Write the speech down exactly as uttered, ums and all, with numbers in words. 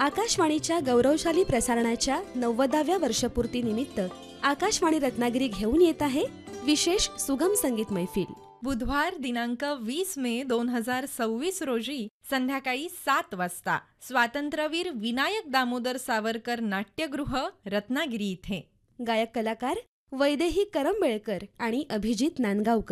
आकाशवाणीच्या गौरवशाली प्रसारणाच्या नव्वदाव्या वर्षपूर्ती निमित्त आकाशवाणी रत्नागिरी घेऊन येत आहे विशेष सुगम संगीत मैफिल. बुधवार दिनांक वीस मे दोन हजार सव्वीस रोजी संध्याकाळी सात वाजता स्वातंत्र्यवीर विनायक दामोदर सावरकर नाट्यगृह रत्नागिरी इथे. गायक कलाकार वैदेही करंबेळकर आणि अभिजित नांदगावकर.